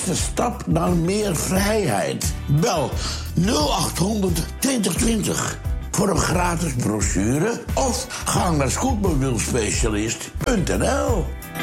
eerste stap naar meer vrijheid. Bel 0800 2020 voor een gratis brochure of ga naar scootmobielspecialist.nl.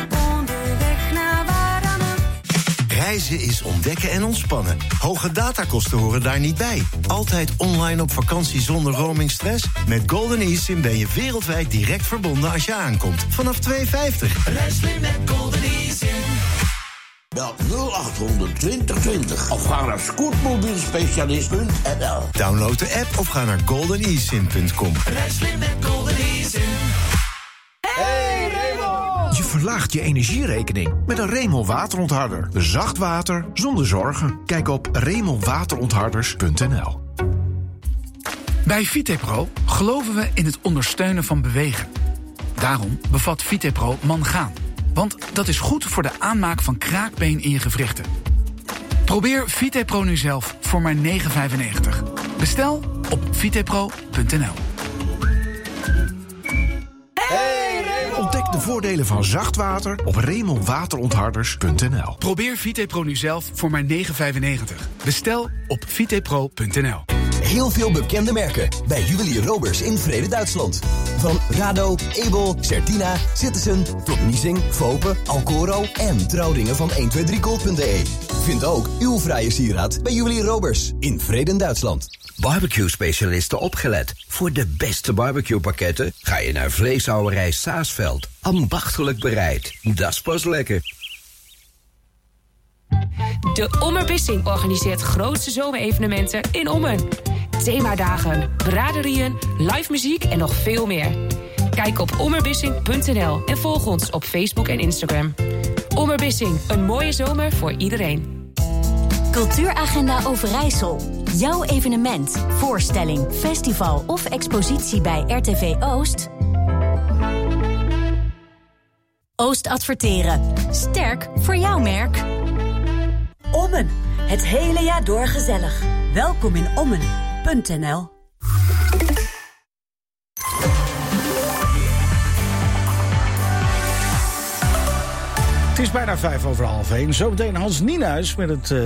Reizen is ontdekken en ontspannen. Hoge datakosten horen daar niet bij. Altijd online op vakantie zonder roamingstress? Met Golden eSIM ben je wereldwijd direct verbonden als je aankomt. Vanaf €2,50. Reis slim met Golden eSIM. Bel 0800 2020 of ga naar scootmobielspecialist.nl. Download de app of ga naar goldenesim.com. Reis slim met Golden eSIM. Hey Raymond! Je verlaagt je energierekening met een Raymond waterontharder. Zacht water zonder zorgen. Kijk op raymondwaterontharders.nl. Bij Vitepro geloven we in het ondersteunen van bewegen. Daarom bevat Vitepro mangaan. Want dat is goed voor de aanmaak van kraakbeen in je gewrichten. Probeer Vitepro nu zelf voor maar €9,95. Bestel op vitepro.nl. Ontdek de voordelen van zacht water op raymondwaterontharders.nl. Probeer Vitepro nu zelf voor maar €9,95. Bestel op vitepro.nl. Heel veel bekende merken bij Juwelier Roberts in Vrede, Duitsland. Van Rado, Ebel, Certina, Citizen tot Niesing, Vopen, Alcoro en trouwringen van 123gold.de. Vind ook uw vrije sieraad bij Juwelier Roberts in Vrede, Duitsland. Barbecue-specialisten opgelet. Voor de beste barbecue-pakketten ga je naar Vleeshouwerij Saasveld. Ambachtelijk bereid. Dat is pas lekker. De Ommerbissing organiseert grootste zomerevenementen in Ommen. Themadagen, braderieën, live muziek en nog veel meer. Kijk op ommerbissing.nl en volg ons op Facebook en Instagram. Ommerbissing, een mooie zomer voor iedereen. Cultuuragenda Overijssel. Jouw evenement, voorstelling, festival of expositie bij RTV Oost? Oost Adverteren. Sterk voor jouw merk. Ommen. Het hele jaar door gezellig. Welkom in Ommen.nl. Het is bijna 1:05. Zometeen Hans Nienhuis met het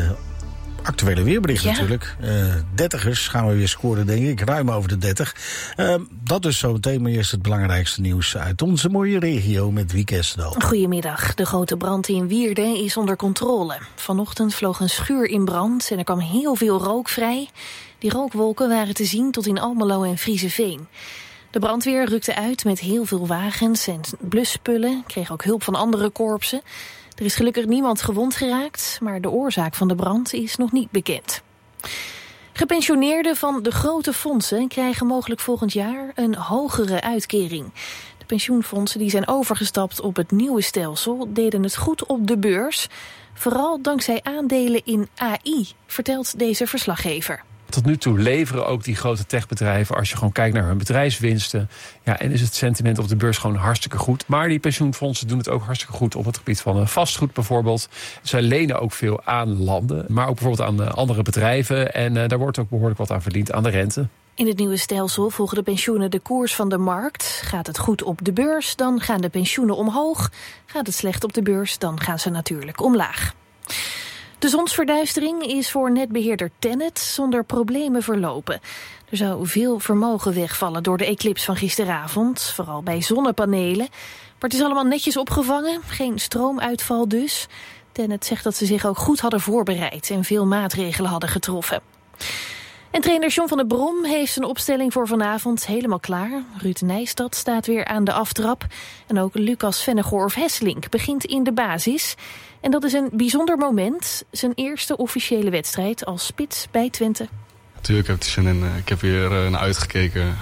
actuele weerbericht natuurlijk. 30ers gaan we weer scoren, denk ik. Ruim over de 30. Dat dus zometeen, maar eerst het belangrijkste nieuws uit onze mooie regio met Wieke Essendaal. Goedemiddag. De grote brand in Wierden is onder controle. Vanochtend vloog een schuur in brand en er kwam heel veel rook vrij. Die rookwolken waren te zien tot in Almelo en Frieseveen. De brandweer rukte uit met heel veel wagens en blusspullen, kreeg ook hulp van andere korpsen. Er is gelukkig niemand gewond geraakt, maar de oorzaak van de brand is nog niet bekend. Gepensioneerden van de grote fondsen krijgen mogelijk volgend jaar een hogere uitkering. De pensioenfondsen die zijn overgestapt op het nieuwe stelsel deden het goed op de beurs. Vooral dankzij aandelen in AI, vertelt deze verslaggever. Tot nu toe leveren ook die grote techbedrijven, als je gewoon kijkt naar hun bedrijfswinsten, ja, en is het sentiment op de beurs gewoon hartstikke goed. Maar die pensioenfondsen doen het ook hartstikke goed op het gebied van vastgoed bijvoorbeeld. Zij lenen ook veel aan landen, maar ook bijvoorbeeld aan andere bedrijven. En daar wordt ook behoorlijk wat aan verdiend aan de rente. In het nieuwe stelsel volgen de pensioenen de koers van de markt. Gaat het goed op de beurs, dan gaan de pensioenen omhoog. Gaat het slecht op de beurs, dan gaan ze natuurlijk omlaag. De zonsverduistering is voor netbeheerder TenneT zonder problemen verlopen. Er zou veel vermogen wegvallen door de eclipse van gisteravond, vooral bij zonnepanelen. Maar het is allemaal netjes opgevangen, geen stroomuitval dus. TenneT zegt dat ze zich ook goed hadden voorbereid en veel maatregelen hadden getroffen. En trainer John van der Brom heeft zijn opstelling voor vanavond helemaal klaar. Ruud Nijstad staat weer aan de aftrap. En ook Lucas Vennegoor-Hesselink begint in de basis. En dat is een bijzonder moment. Zijn eerste officiële wedstrijd als spits bij Twente. Natuurlijk heb ik er zin in. Ik heb hier naar uitgekeken.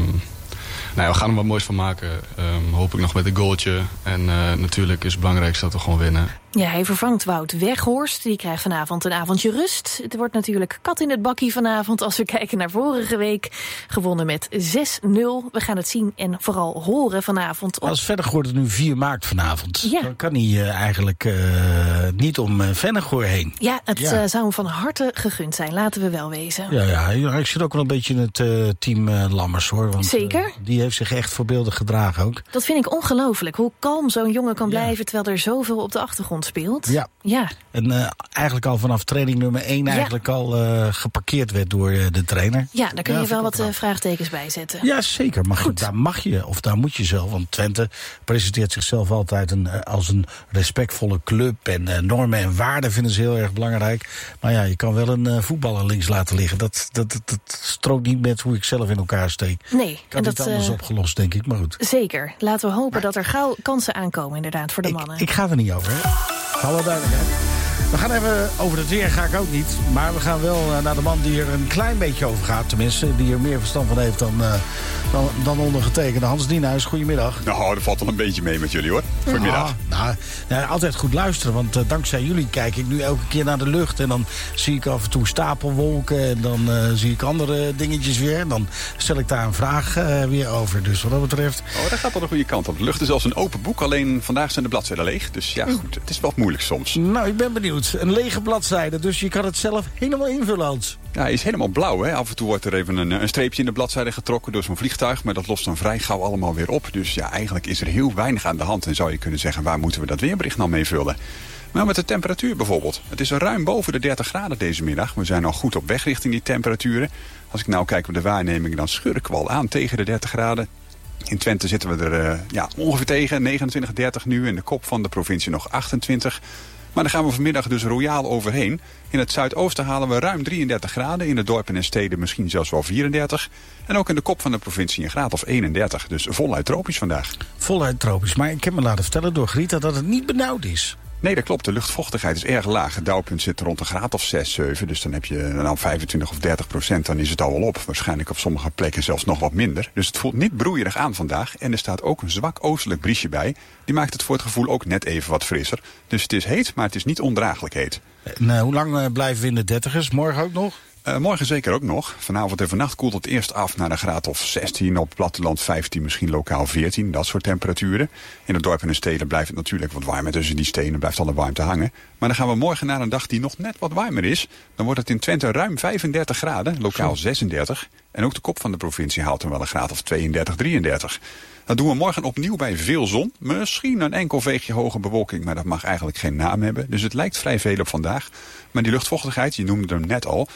We gaan er wat moois van maken. Hoop ik nog met een goaltje. En natuurlijk is het belangrijkste dat we gewoon winnen. Ja, hij vervangt Wout Weghorst. Die krijgt vanavond een avondje rust. Het wordt natuurlijk kat in het bakkie vanavond als we kijken naar vorige week. Gewonnen met 6-0. We gaan het zien en vooral horen vanavond. Als Vennegoor het nu 4 maakt vanavond, ja, dan kan hij eigenlijk niet om Vennegoor heen. Ja, het zou hem van harte gegund zijn, laten we wel wezen. Ja, ik zit ook wel een beetje in het team Lammers, hoor. Want, zeker. Die heeft zich echt voorbeeldig gedragen ook. Dat vind ik ongelooflijk, hoe kalm zo'n jongen kan blijven terwijl er zoveel op de achtergrond Nederland speelt. Ja. En eigenlijk al vanaf training nummer 1 eigenlijk al geparkeerd werd door de trainer. Ja, daar kun je wel wat vraagtekens bij zetten. Ja, zeker. Daar moet je zelf. Want Twente presenteert zichzelf altijd als een respectvolle club. En normen en waarden vinden ze heel erg belangrijk. Maar ja, je kan wel een voetballer links laten liggen. Dat strookt niet met hoe ik zelf in elkaar steek. Nee. Kan niet anders opgelost, denk ik. Maar goed. Zeker. Laten we hopen dat er gauw kansen aankomen inderdaad voor de mannen. Ik ga er niet over, hè. Alle duidelijkheid. We gaan even over het weer, ga ik ook niet. Maar we gaan wel naar de man die er een klein beetje over gaat. Tenminste, die er meer verstand van heeft dan ondergetekende. Hans Nienhuis, goedemiddag. Nou, dat valt wel een beetje mee met jullie, hoor. Goedemiddag. Altijd goed luisteren, want dankzij jullie kijk ik nu elke keer naar de lucht. En dan zie ik af en toe stapelwolken. En dan zie ik andere dingetjes weer. En dan stel ik daar een vraag weer over. Dus wat dat betreft... dat gaat wel de goede kant op. De lucht is als een open boek, alleen vandaag zijn de bladzijden leeg. Dus ja, goed, het is wat moeilijk soms. Nou, ik ben benieuwd. Een lege bladzijde, dus je kan het zelf helemaal invullen, Hans. Ja, hij is helemaal blauw, hè. Af en toe wordt er even een streepje in de bladzijde getrokken door zo'n vliegtuig. Maar dat lost dan vrij gauw allemaal weer op. Dus ja, eigenlijk is er heel weinig aan de hand. En zou je kunnen zeggen, waar moeten we dat weerbericht nou mee vullen? Nou, met de temperatuur bijvoorbeeld. Het is ruim boven de 30 graden deze middag. We zijn al goed op weg richting die temperaturen. Als ik nou kijk op de waarneming, dan schurken we al aan tegen de 30 graden. In Twente zitten we er ongeveer tegen, 29, 30 nu. In de kop van de provincie nog 28. Maar daar gaan we vanmiddag dus royaal overheen. In het zuidoosten halen we ruim 33 graden. In de dorpen en steden misschien zelfs wel 34. En ook in de kop van de provincie een graad of 31. Dus voluit tropisch vandaag. Voluit tropisch. Maar ik heb me laten vertellen door Grieta dat het niet benauwd is. Nee, dat klopt. De luchtvochtigheid is erg laag. Het dauwpunt zit rond een graad of 6, 7. Dus dan heb je 25 of 30%, dan is het al wel op. Waarschijnlijk op sommige plekken zelfs nog wat minder. Dus het voelt niet broeierig aan vandaag. En er staat ook een zwak oostelijk briesje bij. Die maakt het voor het gevoel ook net even wat frisser. Dus het is heet, maar het is niet ondraaglijk heet. Hoe lang blijven we in de 30ers? Morgen ook nog? Morgen zeker ook nog. Vanavond en vannacht koelt het eerst af naar een graad of 16. Op het platteland 15, misschien lokaal 14. Dat soort temperaturen. In de dorpen en steden blijft het natuurlijk wat warmer. Tussen die stenen blijft alle warmte hangen. Maar dan gaan we morgen naar een dag die nog net wat warmer is. Dan wordt het in Twente ruim 35 graden. Lokaal 36. En ook de kop van de provincie haalt dan wel een graad of 32, 33. Dat doen we morgen opnieuw bij veel zon. Misschien een enkel veegje hoge bewolking, maar dat mag eigenlijk geen naam hebben. Dus het lijkt vrij veel op vandaag. Maar die luchtvochtigheid, je noemde hem net al,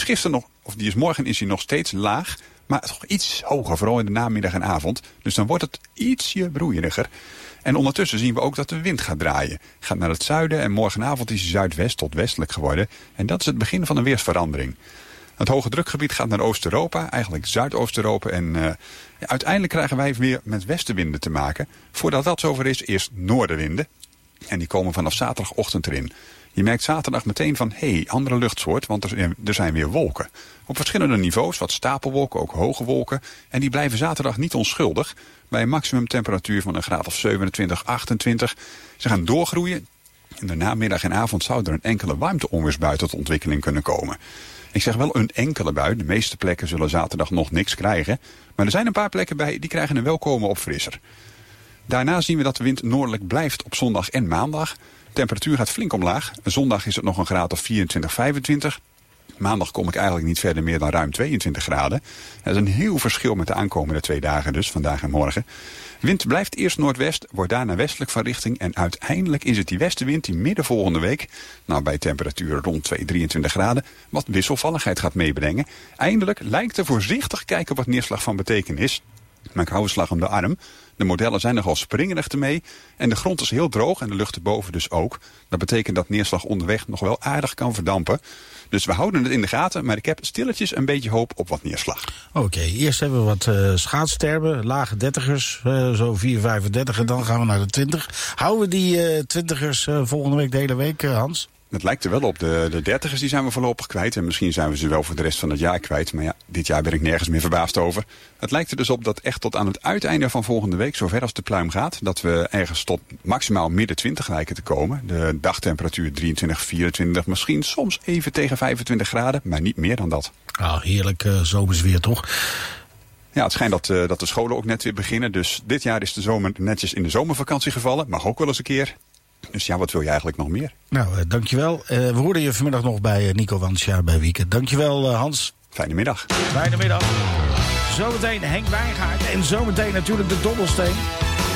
die is morgen is die nog steeds laag. Maar toch iets hoger, vooral in de namiddag en avond. Dus dan wordt het ietsje broeieriger. En ondertussen zien we ook dat de wind gaat draaien. Gaat naar het zuiden en morgenavond is hij zuidwest tot westelijk geworden. En dat is het begin van een weersverandering. Het hoge drukgebied gaat naar Oost-Europa, eigenlijk Zuidoost-Europa. En uiteindelijk krijgen wij weer met westenwinden te maken. Voordat dat zover is, eerst noordenwinden. En die komen vanaf zaterdagochtend erin. Je merkt zaterdag meteen van, andere luchtsoort, want er zijn weer wolken. Op verschillende niveaus, wat stapelwolken, ook hoge wolken. En die blijven zaterdag niet onschuldig. Bij een maximumtemperatuur van een graad of 27, 28. Ze gaan doorgroeien. In de namiddag en avond zou er een enkele warmteonweersbui tot ontwikkeling kunnen komen. Ik zeg wel een enkele bui. De meeste plekken zullen zaterdag nog niks krijgen. Maar er zijn een paar plekken bij die krijgen een welkome opfrisser. Daarna zien we dat de wind noordelijk blijft op zondag en maandag. De temperatuur gaat flink omlaag. Zondag is het nog een graad of 24, 25. Maandag kom ik eigenlijk niet verder meer dan ruim 22 graden. Dat is een heel verschil met de aankomende 2 dagen dus, vandaag en morgen. Wind blijft eerst noordwest, wordt daarna westelijk van richting. En uiteindelijk is het die westenwind die midden volgende week, bij temperaturen rond 23 graden, wat wisselvalligheid gaat meebrengen. Eindelijk lijkt er voorzichtig kijken wat neerslag van betekenis. Maar ik hou een slag om de arm. De modellen zijn nogal springerig ermee. En de grond is heel droog en de lucht erboven dus ook. Dat betekent dat neerslag onderweg nog wel aardig kan verdampen. Dus we houden het in de gaten, maar ik heb stilletjes een beetje hoop op wat neerslag. Oké, eerst hebben we wat schaatstermen, lage 30ers, zo 4,35 en dan gaan we naar de 20. Houden we die 20ers volgende week de hele week, Hans? Het lijkt er wel op. De 30ers die zijn we voorlopig kwijt. En misschien zijn we ze wel voor de rest van het jaar kwijt. Maar ja, dit jaar ben ik nergens meer verbaasd over. Het lijkt er dus op dat echt tot aan het uiteinde van volgende week, zover als de pluim gaat, dat we ergens tot maximaal midden 20 lijken te komen. De dagtemperatuur 23, 24, misschien soms even tegen 25 graden. Maar niet meer dan dat. Heerlijk zomers weer toch? Ja, het schijnt dat de scholen ook net weer beginnen. Dus dit jaar is de zomer netjes in de zomervakantie gevallen. Mag ook wel eens een keer. Dus ja, wat wil je eigenlijk nog meer? Nou, dankjewel. We hoorden je vanmiddag nog bij Nico Wansja bij Wieken. Dankjewel, Hans. Fijne middag. Fijne middag. Zometeen Henk Wijngaard en zometeen natuurlijk de dobbelsteen.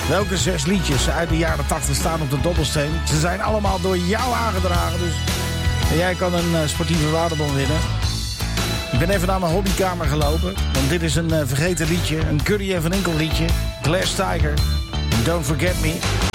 Welke 6 liedjes uit de jaren 80 staan op de dobbelsteen? Ze zijn allemaal door jou aangedragen, dus jij kan een sportieve waardebon winnen. Ik ben even naar mijn hobbykamer gelopen, want dit is een vergeten liedje. Een Curry en Van Inkel liedje. Glass Tiger. Don't Forget Me.